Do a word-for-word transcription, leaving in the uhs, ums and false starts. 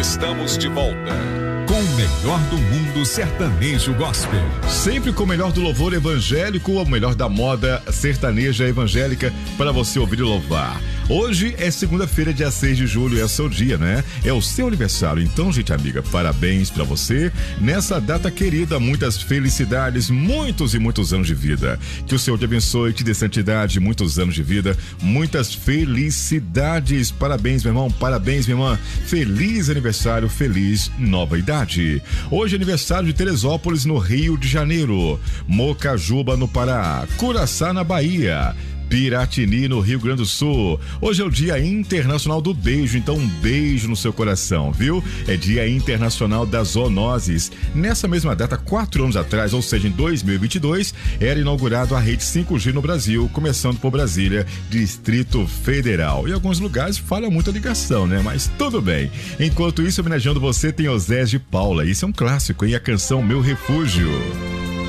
Estamos de volta com o melhor do mundo sertanejo gospel. Sempre com o melhor do louvor evangélico, o melhor da moda sertaneja evangélica para você ouvir e louvar. Hoje é segunda-feira, dia seis de julho, é o seu dia, né? É o seu aniversário. Então, gente amiga, parabéns pra você nessa data querida, muitas felicidades, muitos e muitos anos de vida. Que o Senhor te abençoe, te dê santidade, muitos anos de vida, muitas felicidades. Parabéns, meu irmão, parabéns, minha irmã. Feliz aniversário, feliz nova idade. Hoje é aniversário de Teresópolis, no Rio de Janeiro, Mocajuba, no Pará, Curaçá, na Bahia, Piratini, no Rio Grande do Sul. Hoje é o Dia Internacional do Beijo, então um beijo no seu coração, viu? É Dia Internacional das Zoonoses. Nessa mesma data, quatro anos atrás, ou seja, em dois mil e vinte e dois, era inaugurado a rede cinco G no Brasil, começando por Brasília, Distrito Federal. Em alguns lugares falha muita ligação, né? Mas tudo bem. Enquanto isso, homenageando você, tem Osés de Paula. Isso é um clássico, hein? A canção Meu Refúgio.